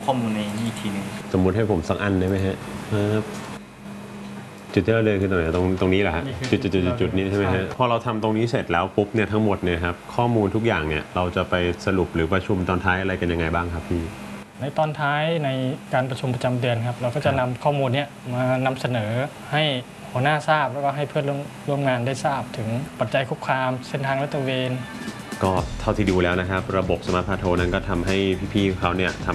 ข้อมูลในนี้อีกทีนึงสมมุติให้ผมสักอันได้ไหมฮะจุดที่เราเดินคือตรงไหนตรงนี้แหละฮะจุดนี้ใช่ไหมฮะพอเราทำตรงนี้เสร็จแล้วปุ๊บเนี่ยทั้งหมดเนี่ยครับข้อมูลทุกอย่างเนี่ยเราจะไปสรุปหรือประชุมตอนท้ายอะไรกันยังไงบ้างครับพี่ในตอนท้ายในการประชุมประจำเดือนครับเราก็จะนำข้อมูลนี้มานำเสนอให้หัวหน้าทราบแล้วก็ให้เพื่อนร่วมงานได้ทราบถึงปัจจัยคุกคามเส้นทางลาดตระเวนก็เท่าที่ดูแล้วนะครับระบบสมาร์ทพาโทรนั้นก็ทำให้พี่ๆเขาเนี่ย